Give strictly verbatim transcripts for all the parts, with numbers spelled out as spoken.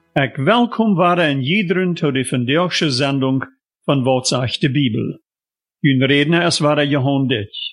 Ik welkom waren in iederen tot de vandaagse zendung van Wat sagt de Bibel. Hun Redner ist war Johann Ditch.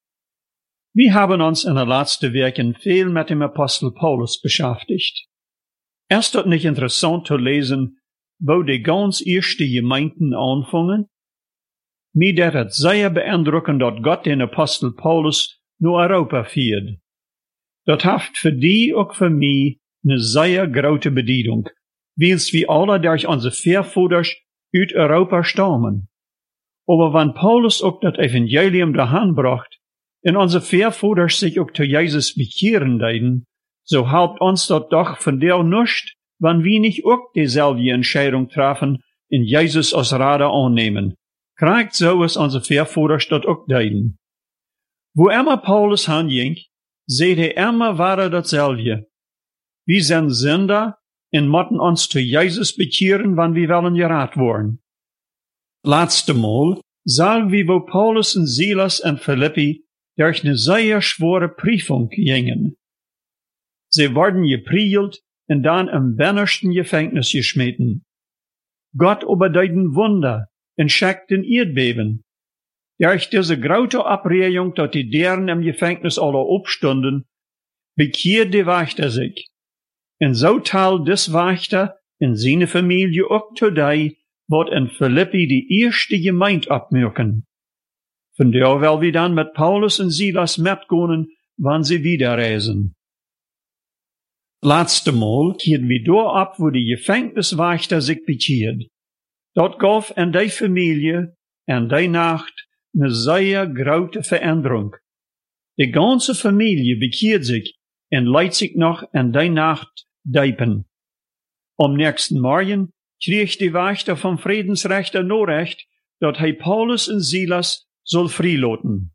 Wir haben uns in den letzten Wochen viel mit dem Apostel Paulus beschäftigt. Es ist dort nicht interessant zu lesen, wo die ganz erste Gemeinden anfangen. Mir der het sehr beeindruckend, dass Gott den Apostel Paulus naar Europa führt. Das hat für die auch für mich eine sehr große Bedeutung, weil wir alle durch unsere Vorväter aus Europa stammen. Aber wenn Paulus auch das Evangelium dahin bracht, und unsere Vorväter sich auch zu Jesus bekehren deuten, so helpt uns das doch von der nicht, wenn wir nicht auch dieselbe Entscheidung treffen, in Jesus als Rader annehmen. Kriegt so es unsere Vorväter das auch deuten. Wo immer Paulus hinging, seht er immer war dasselbe. Wir sind Sünder und müssen uns zu Jesus bekehren, wenn wir wollen gerat worden. Letzte Mal sagen wir, wo Paulus und Silas und Philippi durch eine sehr schwere Prüfung gingen. Sie wurden geprielt und dann im binnensten Gefängnis geschmissen. Gott oberdeuten Wunder und schickt ein Erdbeben. Durch diese große Abregung, dass die deren im Gefängnis alle aufstunden, bekehrt die Wächter sich. Und so teil des Wächter in seine Familie auch today, wird in Philippi die erste Gemeinde abmürken. Von der will wir dann mit Paulus und Silas mitgehen, wann sie wieder reisen. Letzte Mal kehrten wir dort ab, wo die Gefängniswächter sich bekehrt. Dort gab in die Familie, in die Nacht, eine sehr große Veränderung. Die ganze Familie bekehrt sich und leidt sich noch in die Nacht deipen. Am nächsten Morgen kriegt die Wächter vom Friedensrichter Nachricht, dass hij Paulus und Silas soll freilassen.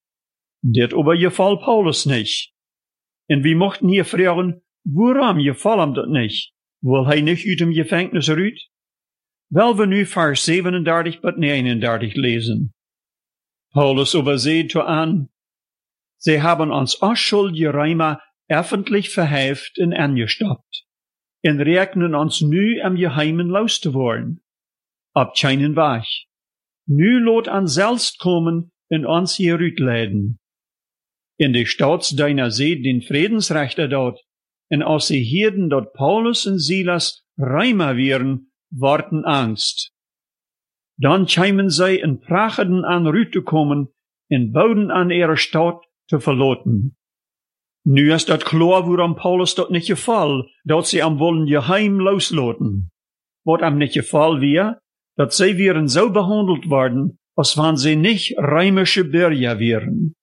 Das aber gefällt Paulus nicht. Und wir mochten hier fragen, warum gefällt ihm das nicht? Will hij nicht aus dem Gefängnis raus? Weil wir nu Vers siebenunddreißig bis neununddreißig lesen. Paulus aber seht an, sie haben uns unschuldige Reimer öffentlich verheft und angestoppt, und rechnen uns nu am Geheimen loszuwollen. Ab keinen Weg. Nu lot an selbst kommen und uns hier rütleiden. In die Stadt deiner seht den Friedensrichter dort, und als sie hierden dort Paulus und Silas Reimer wären, warten Angst. Dann kämen sie in Prachten an Rüte kommen, und bauten an ihre Stadt zu verloten. Nu ist dat klar, woran Paulus dort nicht gefallen, dat sie am wollen geheim losloten. Wat am nicht gefallen wir, dat sie wären so behandelt worden, als wenn sie nicht römische Bürger wären.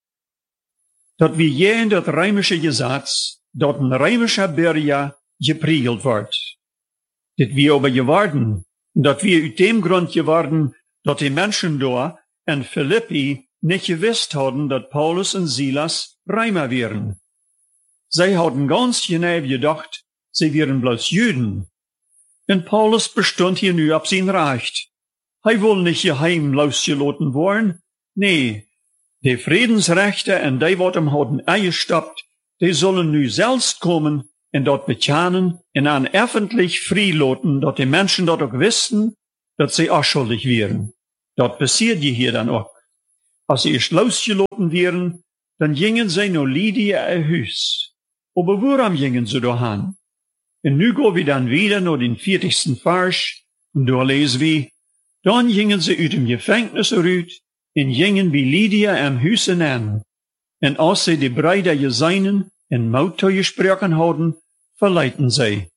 Dat wir je in dat römische Gesetz, dat ein römischer Bürger gepriegelt wird. Dat wir aber geworden, dat wir aus dem Grund geworden, dat die Menschen da in Philippi nicht gewusst haben, dat Paulus und Silas Römer wären. Sie hatten ganz genau gedacht, sie wären bloß Juden. Und Paulus bestund hier nu ab sein Recht. Er will nicht geheim losgelassen worden. Nee, die Friedensrechte und die, wat ihm hatten eingestoppt, die sollen nu selbst kommen und dort bekennen und an öffentlich freilassen, dass die Menschen dort auch wussten, dass sie auch schuldig wären. Dort passiert je hier dann auch. Als sie erst losgelassen wären, dann gingen sie nur Lydia ein Haus. Aber warum gingen sie dahin? Und nu gehen wir dann wieder nach den vierzigsten Vers, und da lesen wir, dann gingen sie aus dem Gefängnis raus, und gingen wie Lydia am Haus an. Und als sie die Brüder gesehen und Maut gesprochen hatten, verleiten sie.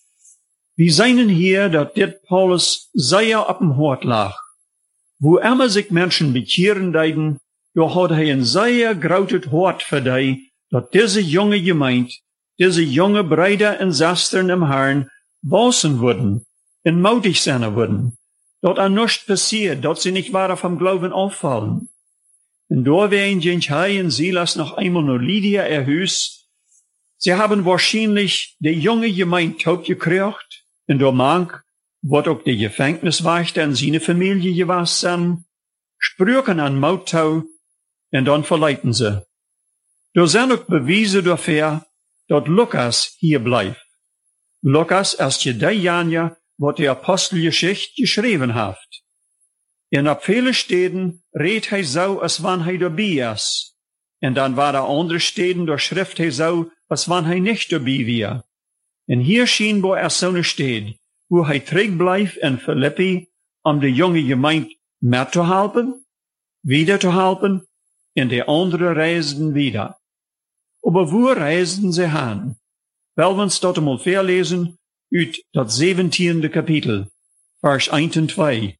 Wir sehen hier, dass dit Paulus sehr auf dem Hort lag. Wo immer sich Menschen bekehren deuten, da hat er ein sehr großes Hort für die, dass diese junge Gemeinde, diese junge Brüder und Schwestern im Herrn, wachsen würden und mutig sein würden. Dass an nichts passiert, dass sie nicht weiter vom Glauben auffallen. Und da werden Jentchai und Silas noch einmal nur Lydia erhöht. Sie haben wahrscheinlich die junge Gemeinde taub gekriegt, und da mag, wird auch die Gefängniswächter und seine Familie gewesen, sprüchen an Mauttau, und dann verleiten sie. Da sind auch Beweise dafür, dass Lukas hier bleibt. Lukas erst je die Janja, wat die Apostelgeschichte geschrieben haft. En op viele steden reed hij zo als wann hij dabei is. En dan waren andere steden door schrift hij zo als wann hij nicht dabei war. En hier scheinbar er zo'n stad, wo hij terugblijft in Philippi, om de jonge gemeente met te helpen, wieder te helpen, en de andere reisden wieder. Aber wo reisden sie hin? Wel, we ons dat eenmaal verlesen uit dat zeventiende kapitel, vers één en twee.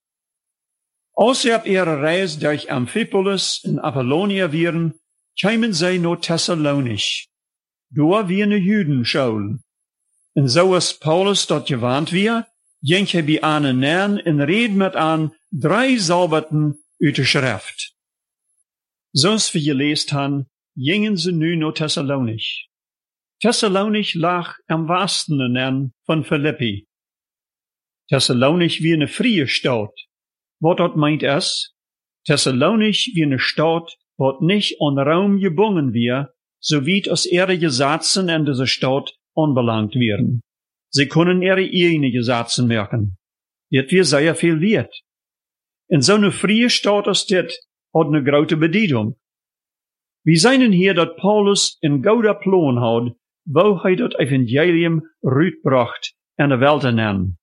Als sie op ihre reis durch Amphipolis in Apollonia waren, kwamen sie naar Thessalonich. Daar waren de Judenschool. En zoals Paulus dat gewand war, ging hij bij einen neer en reed met aan drei Sabbaten uit de schrift. Zoals we geleest han, gingen ze nu naar Thessalonich. Thessalonich lag am westen end van Philippi. Thessalonich wie eine frie stad. Wat dat meint es? Thessalonich wie eine stad, wat nicht an Raum gebunden wir, so wie es ihre Gesetze in dieser Stadt anbelangt werden. Sie können ihre eigenen Gesetze merken. Dit wir sehr viel wert. In so eine frie Stadt als dit hat eine große Bedeutung. Wir sehen hier, dass Paulus in gouda Plan hat, wo hij dat Evangelium rütbracht en de Welt nennen.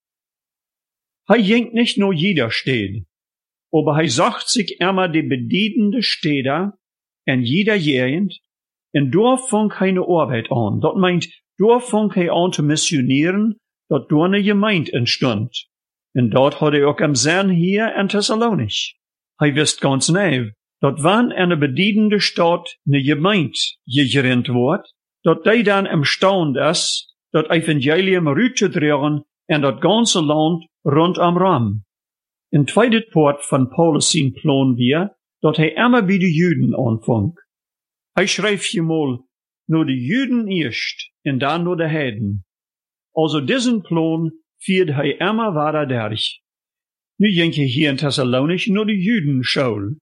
Hij jingt nicht nur jeder Stadt, aber hij sagt sich immer die bedienende Städte en jeder Gegend, en daar fängt hij eine Arbeit an. Dat meint, daar fängt hij an te missionieren, dat daar eine Gemeinde entstand. En dat hat er auch am Sinn hier in Thessalonich. Hij wist ganz neu, dat wann eine bedienende Stadt eine Gemeinde gegründet wordt, dat die dan imstande is, dat Evangelium rützutragen en dat ganze Land rondom ram. In tweede Part van Paulus zijn plan weer, dat hij immer bij de Juden aanvangt. Hij schrijft je mal, nur de Juden eerst en dan nur de Heiden. Also diesen plan viert hij immer weiter durch. Nu ging je hier in Thessalonich nur de Juden school.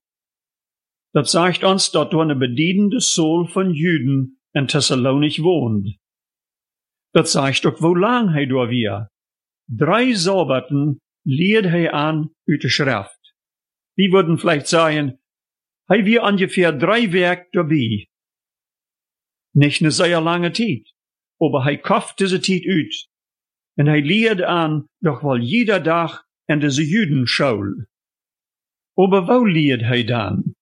Dat sagt uns, dat door een bedienende soul van Juden in Thessalonich wohnt. Dat sagt ook wo lang hij door weer. Drei Sabbaten leert hij aan uit de schrift. Die würden vielleicht sagen, hij war ungefähr drei Werk dabei. Nicht eine sehr lange Zeit, aber hij kauft diese Zeit uit. En hij leert aan, doch wel jeder Tag in diese Judenschool. Aber wo leert hij dan?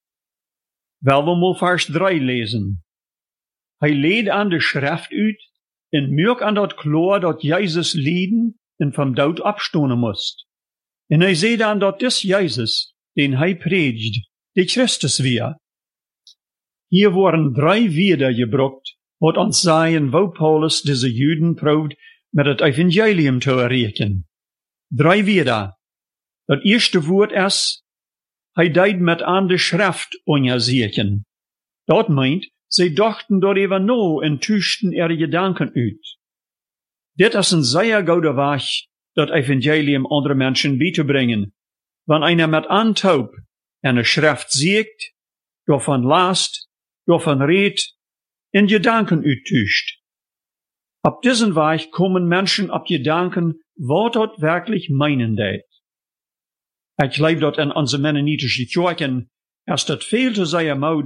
Wel, we mal vers drei lesen. Hij leert aan de schrift uit, en merkt aan dat klar dat Jezus lijden en van dood opstaan moest. En hij zei dan dat dis Jezus, den hij predigt, de Christus weer. Hier worden drei Wörter gebruikt, wat ons zeggen wo Paulus deze Juden proeft met het Evangelium te erreichen. Drei Wörter. Dat eerste woord is, hij deed met aan de schrift onderzoeken. Dat meint, zij dachten darüber na en tuchten ihre Gedanken uit. Dit is een zeer goede weg, dat Evangelium andere Menschen beizubringen. Wenn einer mit Antaub eine Schrift sieht, davon lasst, davon redt, in Gedanken uittuscht. Ab diesen Weg kommen Menschen auf Gedanken, was dort wirklich meinen deed. Ich glaube, dass in unseren mennonitischen Kirchen erst das viel zu sehr